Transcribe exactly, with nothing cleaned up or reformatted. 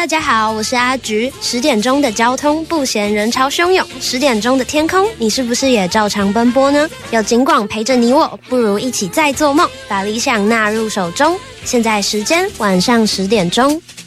家好，我是阿橘。十点钟的交通不嫌人潮汹涌，十点钟的天空，你是不是也照常奔波呢？有警广陪着你我，不如一起再做梦，把理想纳入手中。现在时间晚上十点钟。